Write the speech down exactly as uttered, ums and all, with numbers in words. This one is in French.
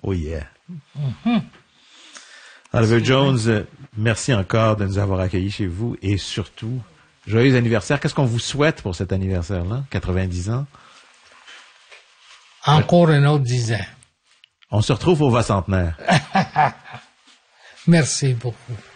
Oh yeah. Mm-hmm. Oliver Jones, euh, merci encore de nous avoir accueillis chez vous et surtout, joyeux anniversaire. Qu'est-ce qu'on vous souhaite pour cet anniversaire-là? quatre-vingt-dix ans? Encore un autre dix ans. On se retrouve au Vacentenaire. Merci beaucoup.